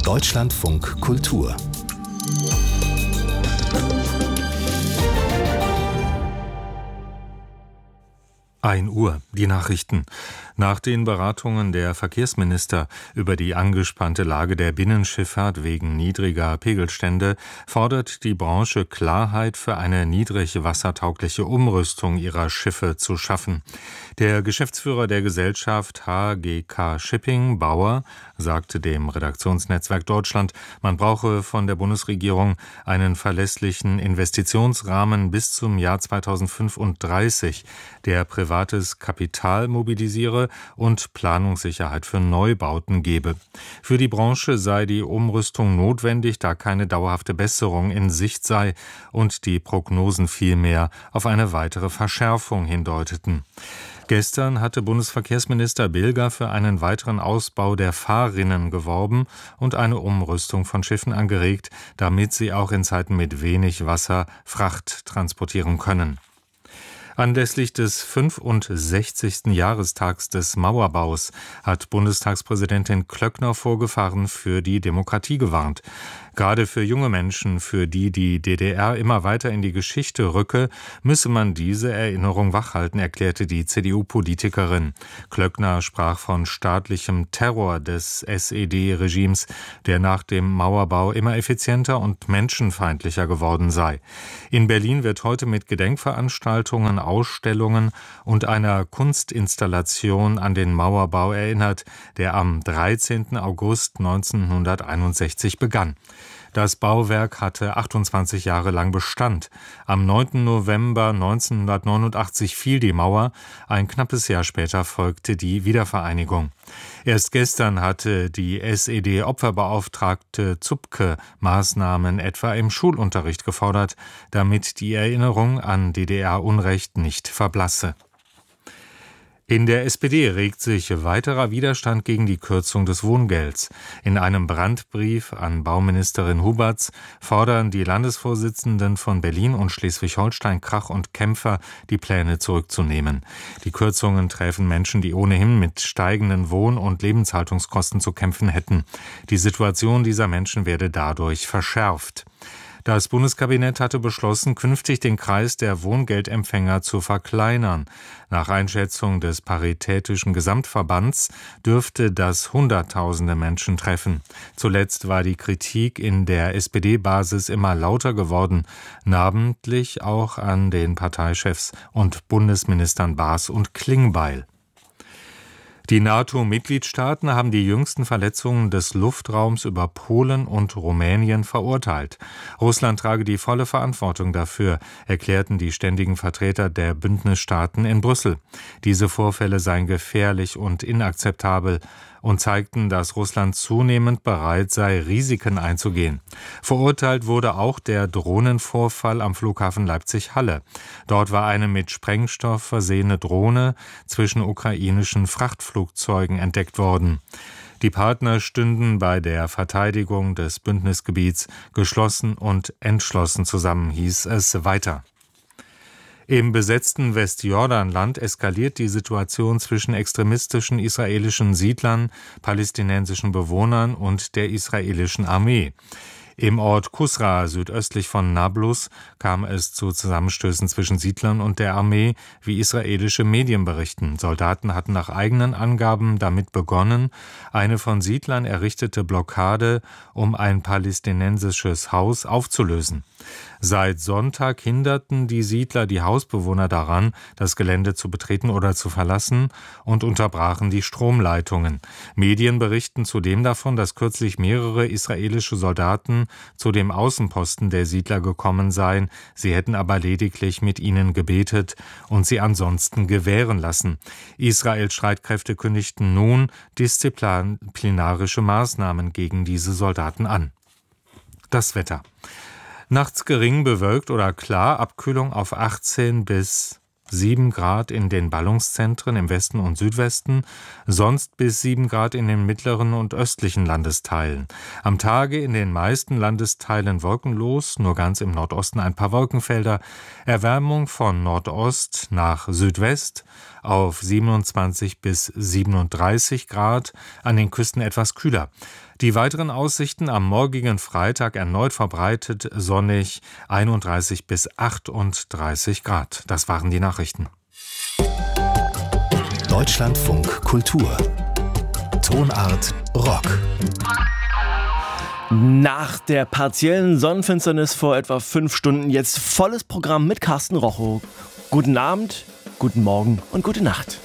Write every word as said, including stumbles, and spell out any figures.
Deutschlandfunk Kultur. ein Uhr, die Nachrichten. Nach den Beratungen der Verkehrsminister über die angespannte Lage der Binnenschifffahrt wegen niedriger Pegelstände fordert die Branche Klarheit für eine niedrig wassertaugliche Umrüstung ihrer Schiffe zu schaffen. Der Geschäftsführer der Gesellschaft H G K Shipping, Bauer, sagte dem Redaktionsnetzwerk Deutschland, man brauche von der Bundesregierung einen verlässlichen Investitionsrahmen bis zum Jahr zweitausendfünfunddreißig, der privates Kapital mobilisiere und Planungssicherheit für Neubauten gebe. Für die Branche sei die Umrüstung notwendig, da keine dauerhafte Besserung in Sicht sei und die Prognosen vielmehr auf eine weitere Verschärfung hindeuteten. Gestern hatte Bundesverkehrsminister Bilger für einen weiteren Ausbau der Fahrrinnen geworben und eine Umrüstung von Schiffen angeregt, damit sie auch in Zeiten mit wenig Wasser Fracht transportieren können. Anlässlich des fünfundsechzigsten Jahrestags des Mauerbaus hat Bundestagspräsidentin Klöckner vor Gefahren für die Demokratie gewarnt. Gerade für junge Menschen, für die die D D R immer weiter in die Geschichte rücke, müsse man diese Erinnerung wachhalten, erklärte die C D U-Politikerin. Klöckner sprach von staatlichem Terror des S E D-Regimes, der nach dem Mauerbau immer effizienter und menschenfeindlicher geworden sei. In Berlin wird heute mit Gedenkveranstaltungen, Ausstellungen und einer Kunstinstallation an den Mauerbau erinnert, der am dreizehnten August neunzehnhunderteinundsechzig begann. Das Bauwerk hatte achtundzwanzig Jahre lang Bestand. Am neunten November neunzehnhundertneunundachtzig fiel die Mauer. Ein knappes Jahr später folgte die Wiedervereinigung. Erst gestern hatte die S E D-Opferbeauftragte Zupke Maßnahmen etwa im Schulunterricht gefordert, damit die Erinnerung an D D R-Unrecht nicht verblasse. In der S P D regt sich weiterer Widerstand gegen die Kürzung des Wohngelds. In einem Brandbrief an Bauministerin Huberts fordern die Landesvorsitzenden von Berlin und Schleswig-Holstein, Krach und Kämpfer, die Pläne zurückzunehmen. Die Kürzungen treffen Menschen, die ohnehin mit steigenden Wohn- und Lebenshaltungskosten zu kämpfen hätten. Die Situation dieser Menschen werde dadurch verschärft. Das Bundeskabinett hatte beschlossen, künftig den Kreis der Wohngeldempfänger zu verkleinern. Nach Einschätzung des Paritätischen Gesamtverbands dürfte das Hunderttausende Menschen treffen. Zuletzt war die Kritik in der S P D-Basis immer lauter geworden, namentlich auch an den Parteichefs und Bundesministern Baas und Klingbeil. Die NATO-Mitgliedstaaten haben die jüngsten Verletzungen des Luftraums über Polen und Rumänien verurteilt. Russland trage die volle Verantwortung dafür, erklärten die ständigen Vertreter der Bündnisstaaten in Brüssel. Diese Vorfälle seien gefährlich und inakzeptabel und zeigten, dass Russland zunehmend bereit sei, Risiken einzugehen. Verurteilt wurde auch der Drohnenvorfall am Flughafen Leipzig-Halle. Dort war eine mit Sprengstoff versehene Drohne zwischen ukrainischen Frachtflugzeugen entdeckt worden. Die Partner stünden bei der Verteidigung des Bündnisgebiets geschlossen und entschlossen zusammen, hieß es weiter. Im besetzten Westjordanland eskaliert die Situation zwischen extremistischen israelischen Siedlern, palästinensischen Bewohnern und der israelischen Armee. Im Ort Kusra, südöstlich von Nablus, kam es zu Zusammenstößen zwischen Siedlern und der Armee, wie israelische Medien berichten. Soldaten hatten nach eigenen Angaben damit begonnen, eine von Siedlern errichtete Blockade um ein palästinensisches Haus aufzulösen. Seit Sonntag hinderten die Siedler die Hausbewohner daran, das Gelände zu betreten oder zu verlassen, und unterbrachen die Stromleitungen. Medien berichten zudem davon, dass kürzlich mehrere israelische Soldaten zu dem Außenposten der Siedler gekommen seien. Sie hätten aber lediglich mit ihnen gebetet und sie ansonsten gewähren lassen. Israels Streitkräfte kündigten nun disziplinarische Maßnahmen gegen diese Soldaten an. Das Wetter. Nachts gering bewölkt oder klar, Abkühlung auf achtzehn bis sieben Grad in den Ballungszentren im Westen und Südwesten, sonst bis sieben Grad in den mittleren und östlichen Landesteilen. Am Tage in den meisten Landesteilen wolkenlos, nur ganz im Nordosten ein paar Wolkenfelder. Erwärmung von Nordost nach Südwest auf siebenundzwanzig bis siebenunddreißig Grad, an den Küsten etwas kühler. Die weiteren Aussichten am morgigen Freitag erneut verbreitet sonnig, einunddreißig bis achtunddreißig Grad. Das waren die Nachrichten. Deutschlandfunk Kultur. Tonart Rock. Nach der partiellen Sonnenfinsternis vor etwa fünf Stunden jetzt volles Programm mit Carsten Rochow. Guten Abend, guten Morgen und gute Nacht.